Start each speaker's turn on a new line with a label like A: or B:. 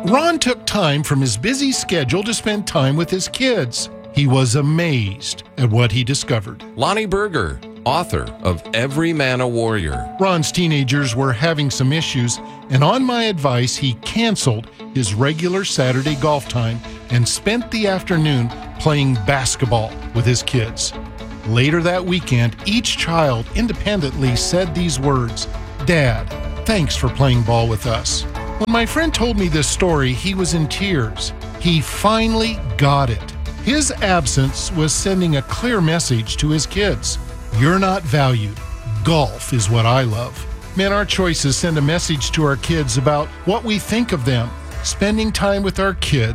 A: Ron took time from his busy schedule to spend time with his kids. He was amazed at what he discovered.
B: Lonnie Berger, author of Every Man a Warrior.
A: Ron's teenagers were having some issues, and on my advice, he canceled his regular Saturday golf time and spent the afternoon playing basketball with his kids. Later that weekend, each child independently said these words, "Dad, thanks for playing ball with us." When my friend told me this story, he was in tears. He finally got it. His absence was sending a clear message to his kids. You're not valued. Golf is what I love. Men, our choices send a message to our kids about what we think of them. Spending time with our kids